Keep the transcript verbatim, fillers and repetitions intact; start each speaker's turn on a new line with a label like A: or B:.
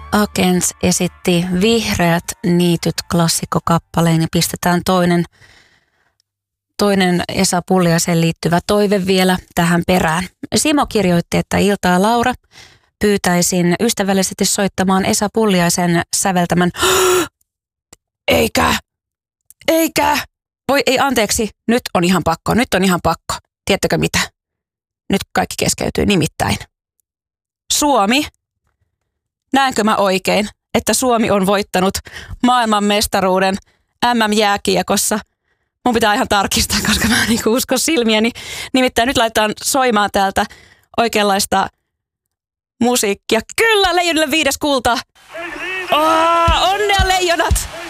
A: Akens esitti Vihreät niityt klassikkokappaleen ja pistetään toinen, toinen Esa Pulliaiseen liittyvä toive vielä tähän perään. Simo kirjoitti, että iltaa Laura, pyytäisin ystävällisesti soittamaan Esa Pulliaisen säveltämän eikä, eikä, voi ei anteeksi, nyt on ihan pakko, nyt on ihan pakko. Tiedättekö mitä? Nyt kaikki keskeytyy nimittäin. Suomi, näenkö mä oikein, että Suomi on voittanut maailman mestaruuden M M-jääkiekossa? Mun pitää ihan tarkistaa, koska mä en niin usko silmiäni. Nimittäin nyt laitetaan soimaan täältä oikeanlaista musiikkia. Kyllä, Leijonille viides kulta. Oh, onnea Leijonat!